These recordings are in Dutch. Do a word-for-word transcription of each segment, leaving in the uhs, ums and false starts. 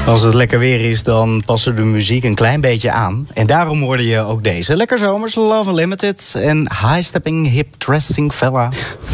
Als het lekker weer is, dan passen de muziek een klein beetje aan. En daarom hoorde je ook deze. Lekker zomers, Love Unlimited en High-Stepping Hip Dressing Fella.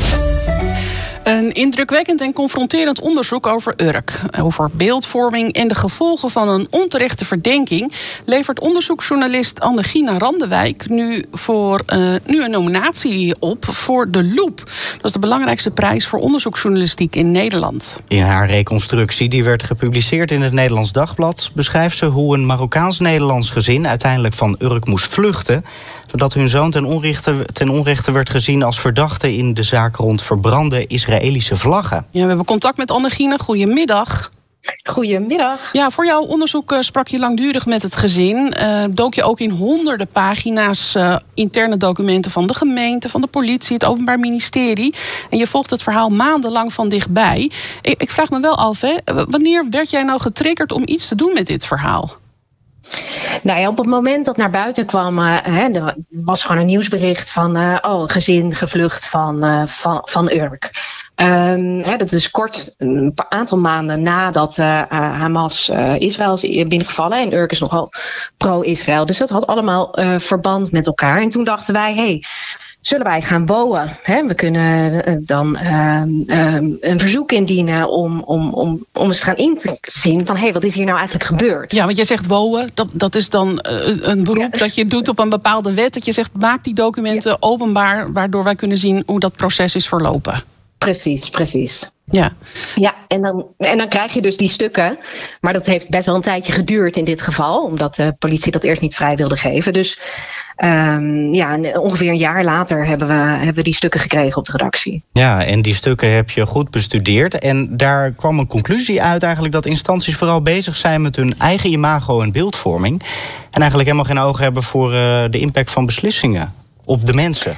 Een indrukwekkend en confronterend onderzoek over Urk. Over beeldvorming en de gevolgen van een onterechte verdenking levert onderzoeksjournalist Anne-Gina Randewijk nu, voor, uh, nu een nominatie op voor de Loop. Dat is de belangrijkste prijs voor onderzoeksjournalistiek in Nederland. In haar reconstructie, die werd gepubliceerd in het Nederlands Dagblad, beschrijft ze hoe een Marokkaans-Nederlands gezin uiteindelijk van Urk moest vluchten, doordat hun zoon ten onrechte, ten onrechte werd gezien als verdachte in de zaak rond verbrande Israëlische vlaggen. Ja, we hebben contact met Anne-Gina. Goedemiddag. Goedemiddag. Ja, voor jouw onderzoek uh, sprak je langdurig met het gezin. Uh, dook je ook in honderden pagina's uh, interne documenten van de gemeente, van de politie, het Openbaar Ministerie. En je volgt het verhaal maandenlang van dichtbij. Ik, ik vraag me wel af, hè, wanneer werd jij nou getriggerd om iets te doen met dit verhaal? Nou ja, op het moment dat naar buiten kwam, uh, hè, er was gewoon een nieuwsbericht van uh, oh, een gezin gevlucht van, uh, van, van Urk. Um, hè, dat is kort, een aantal maanden nadat uh, Hamas uh, Israël is binnengevallen. En Urk is nogal pro-Israël. Dus dat had allemaal uh, verband met elkaar. En toen dachten wij, hey, zullen wij gaan wonen? He, we kunnen dan uh, uh, een verzoek indienen om, om, om, om eens te gaan inzien van, hé, hey, wat is hier nou eigenlijk gebeurd? Ja, want jij zegt wonen, dat, dat is dan uh, een beroep ja. dat je doet op een bepaalde wet. Dat je zegt, maak die documenten ja. openbaar, waardoor wij kunnen zien hoe dat proces is verlopen. Precies, precies. Ja, ja en, dan, en dan krijg je dus die stukken. Maar dat heeft best wel een tijdje geduurd in dit geval, omdat de politie dat eerst niet vrij wilde geven. Dus um, ja, ongeveer een jaar later hebben we, hebben we die stukken gekregen op de redactie. Ja, en die stukken heb je goed bestudeerd. En daar kwam een conclusie uit eigenlijk dat instanties vooral bezig zijn met hun eigen imago en beeldvorming. En eigenlijk helemaal geen oog hebben voor uh, de impact van beslissingen op de mensen.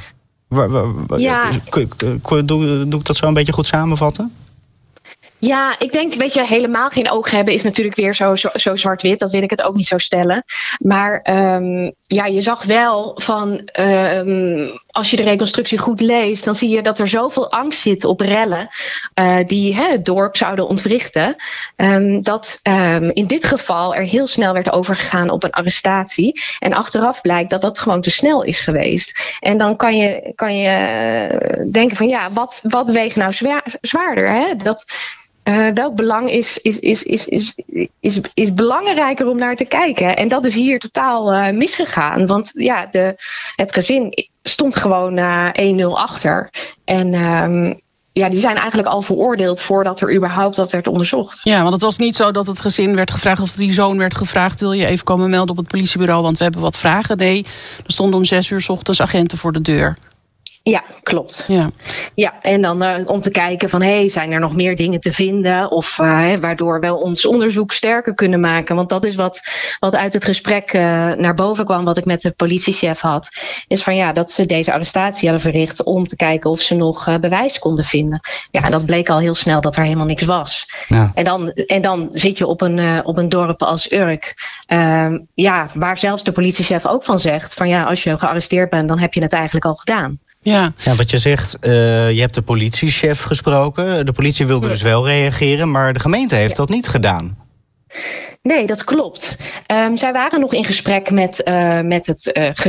Ja. Doe, doe ik dat zo een beetje goed samenvatten? Ja, ik denk, weet je, helemaal geen oog hebben is natuurlijk weer zo, zo, zo zwart-wit. Dat wil ik het ook niet zo stellen. Maar um, ja, je zag wel van, um, als je de reconstructie goed leest, dan zie je dat er zoveel angst zit op rellen uh, die hè, het dorp zouden ontwrichten. Um, dat um, in dit geval er heel snel werd overgegaan op een arrestatie. En achteraf blijkt dat dat gewoon te snel is geweest. En dan kan je, kan je denken van, ja, wat, wat weegt nou zwaar, zwaarder? Hè? Dat... Uh, welk belang is, is, is, is, is, is, is belangrijker om naar te kijken? En dat is hier totaal uh, misgegaan. Want ja, de, het gezin stond gewoon uh, één nul achter. En um, ja, die zijn eigenlijk al veroordeeld voordat er überhaupt dat werd onderzocht. Ja, want het was niet zo dat het gezin werd gevraagd of die zoon werd gevraagd, wil je even komen melden op het politiebureau, want we hebben wat vragen. Nee, er stonden om zes uur 's ochtends agenten voor de deur. Ja, klopt. Ja, ja en dan uh, om te kijken van, hey, zijn er nog meer dingen te vinden? Of uh, waardoor we ons onderzoek sterker kunnen maken. Want dat is wat, wat uit het gesprek uh, naar boven kwam, wat ik met de politiechef had. Is van ja, dat ze deze arrestatie hadden verricht om te kijken of ze nog uh, bewijs konden vinden. Ja, en dat bleek al heel snel dat er helemaal niks was. Ja. En, dan, en dan zit je op een, uh, op een dorp als Urk. Uh, ja, waar zelfs de politiechef ook van zegt van ja, als je gearresteerd bent, dan heb je het eigenlijk al gedaan. Ja. Ja, wat je zegt, uh, je hebt de politiechef gesproken. De politie wilde dus wel reageren, maar de gemeente heeft ja. dat niet gedaan. Nee, dat klopt. Um, zij waren nog in gesprek met, uh, met het uh,